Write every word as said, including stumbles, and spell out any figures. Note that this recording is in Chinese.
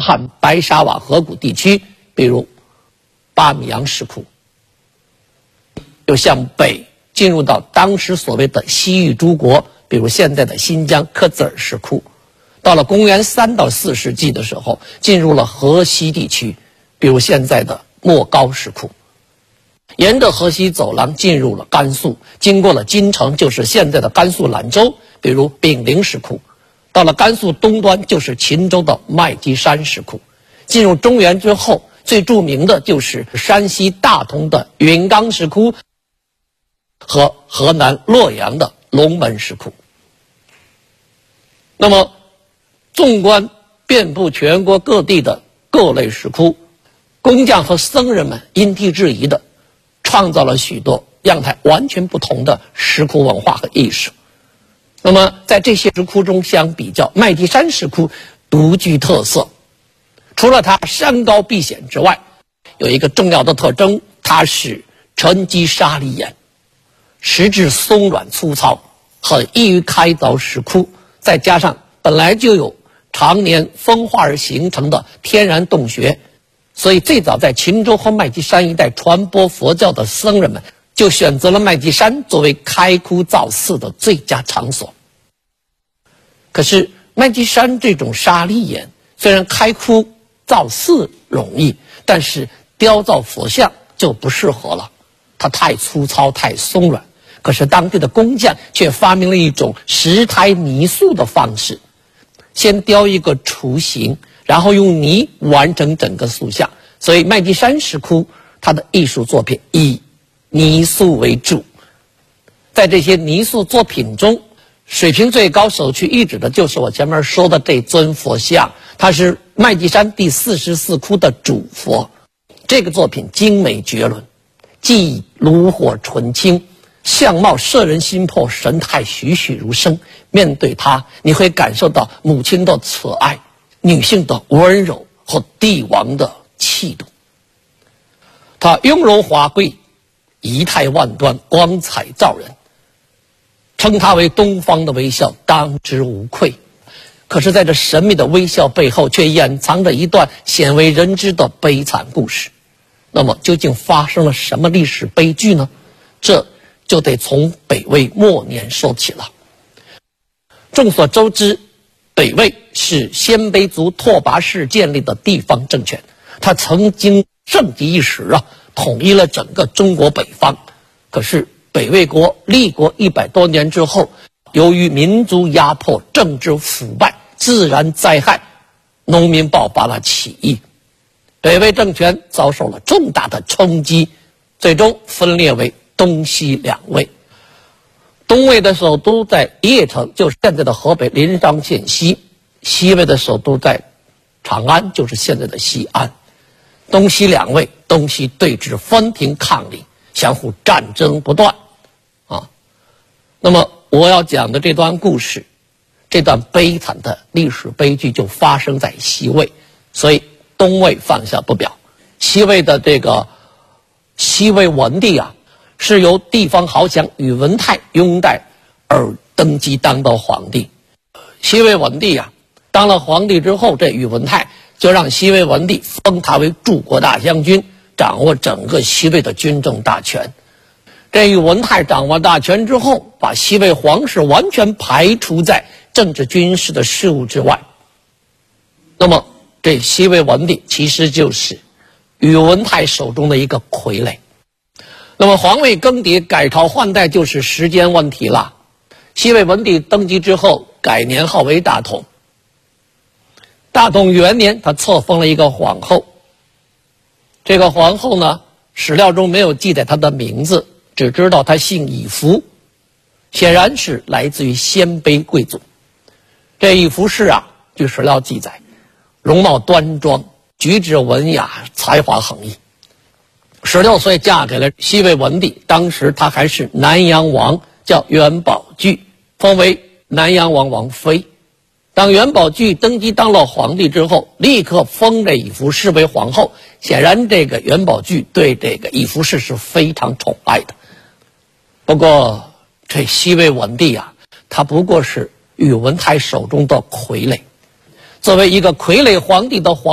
汉白沙瓦河谷地区，比如巴米扬石窟，又向北进入到当时所谓的西域诸国，比如现在的新疆克孜尔石窟。到了公元三到四世纪的时候，进入了河西地区，比如现在的莫高石窟。沿着河西走廊进入了甘肃，经过了金城，就是现在的甘肃兰州，比如炳灵石窟。到了甘肃东端，就是秦州的麦积山石窟。进入中原之后，最著名的就是山西大同的云冈石窟和河南洛阳的龙门石窟。那么纵观遍布全国各地的各类石窟，工匠和僧人们因地制宜的创造了许多样态完全不同的石窟文化和艺术。那么在这些石窟中相比较，麦积山石窟独具特色。除了它山高壁险之外，有一个重要的特征，它是沉积砂砾岩，石质松软粗糙，很易于开凿石窟，再加上本来就有常年风化而形成的天然洞穴，所以最早在秦州和麦积山一带传播佛教的僧人们就选择了麦积山作为开窟造寺的最佳场所。可是麦积山这种砂砾岩虽然开窟造寺容易，但是雕造佛像就不适合了，它太粗糙太松软。可是当地的工匠却发明了一种石胎泥塑的方式，先雕一个雏形，然后用泥完成整个塑像。所以麦积山石窟它的艺术作品以泥塑为主。在这些泥塑作品中，水平最高首屈一指的就是我前面说的这尊佛像，它是麦积山第四十四窟的主佛。这个作品精美绝伦，既炉火纯青，相貌摄人心魄，神态栩栩如生。面对它，你会感受到母亲的慈爱，女性的温柔和帝王的气度。它雍容华贵，仪态万端，光彩照人，称它为东方的微笑，当之无愧。可是在这神秘的微笑背后，却掩藏着一段鲜为人知的悲惨故事。那么究竟发生了什么历史悲剧呢？这就得从北魏末年说起了。众所周知，北魏是鲜卑族拓跋氏建立的地方政权，他曾经盛极一时啊，统一了整个中国北方。可是北魏国立国一百多年之后，由于民族压迫、政治腐败、自然灾害，农民爆发了起义，北魏政权遭受了重大的冲击，最终分裂为东西两魏。东魏的首都在邺城，就是现在的河北临漳县西；西魏的首都在长安，就是现在的西安。东西两魏，东西对峙，分庭抗礼，相互战争不断啊。那么我要讲的这段故事，这段悲惨的历史悲剧就发生在西魏，所以东魏放下不表。西魏的这个西魏文帝啊，是由地方豪强宇文泰拥戴而登基当到皇帝。西魏文帝啊，当了皇帝之后，这宇文泰就让西魏文帝封他为柱国大将军，掌握整个西魏的军政大权。这宇文泰掌握大权之后，把西魏皇室完全排除在政治军事的事务之外。那么这西魏文帝其实就是宇文泰手中的一个傀儡。那么皇位更迭、改朝换代就是时间问题了。西魏文帝登基之后，改年号为大统。大统元年，他册封了一个皇后。这个皇后呢，史料中没有记载她的名字，只知道她姓以服，显然是来自于鲜卑贵族。这以服氏啊，据史料记载，容貌端庄，举止文雅，才华横溢。十六岁嫁给了西魏文帝，当时她还是南阳王，叫元宝炬，封为南阳王王妃。当元宝炬登基当了皇帝之后，立刻封这以服氏为皇后。显然这个元宝炬对这个以服氏是非常宠爱的。不过这西魏文帝啊，他不过是宇文泰手中的傀儡。作为一个傀儡皇帝的皇